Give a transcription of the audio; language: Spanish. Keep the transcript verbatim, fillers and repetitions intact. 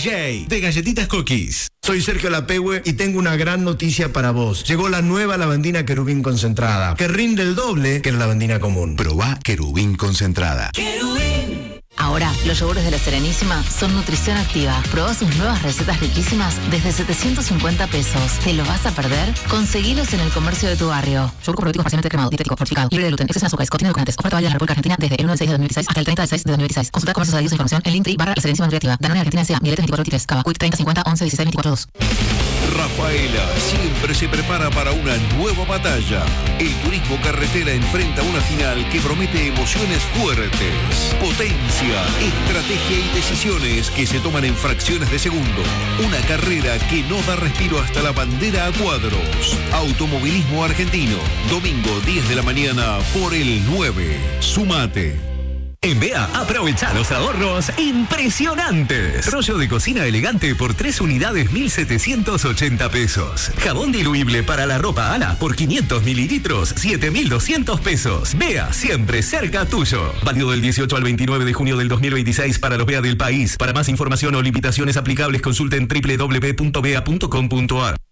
J de Galletitas Cookies. Soy Sergio Lapehue y tengo una gran noticia para vos. Llegó la nueva lavandina Querubín concentrada, que rinde el doble que la lavandina común. Probá Querubín concentrada. Querubín. Ahora, los yogures de La Serenísima son nutrición activa. Probá sus nuevas recetas riquísimas desde setecientos cincuenta pesos. ¿Te lo vas a perder? Conseguilos en el comercio de tu barrio. Yogur probiótico parcialmente cremado, dietético, fortificado, libre de gluten, exceso en azúcares, contiene edulcorantes. Oferta válida en la República Argentina desde el uno del seis de dos mil dieciséis hasta el treinta del seis de dos mil dieciséis. Consulta comercios adheridos e información en Linktree barra La Serenísima Nutritiva. Danone Argentina S A, Miletes veinticuatro veintitrés, Cava, Quick treinta cincuenta once dieciséis veinticuatro dos. Rafaela siempre se prepara para una nueva batalla. El turismo carretera enfrenta una final que promete emociones fuertes, potencia, estrategia y decisiones que se toman en fracciones de segundo. Una carrera que no da respiro hasta la bandera a cuadros. Automovilismo argentino, domingo diez de la mañana por el nueve. Sumate. En B E A, aprovecha los ahorros impresionantes. Rollo de cocina elegante por tres unidades, mil setecientos ochenta pesos. Jabón diluible para la ropa Ala por quinientos mililitros, siete mil doscientos pesos. B E A, siempre cerca tuyo. Válido del dieciocho al veintinueve de junio del dos mil veintiséis para los B E A del país. Para más información o limitaciones aplicables, consulten doble u doble u doble u punto bea punto com punto a r.